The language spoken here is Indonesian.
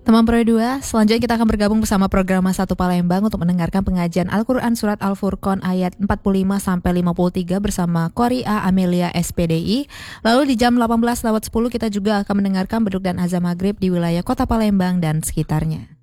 Teman Pro 2, selanjutnya kita akan bergabung bersama program Satu Palembang untuk mendengarkan pengajian Al-Quran Surat Al-Furqan ayat 45-53 bersama Qori A. Amelia SPDI. Lalu di jam 18:10 kita juga akan mendengarkan beduk dan azan maghrib di wilayah Kota Palembang dan sekitarnya.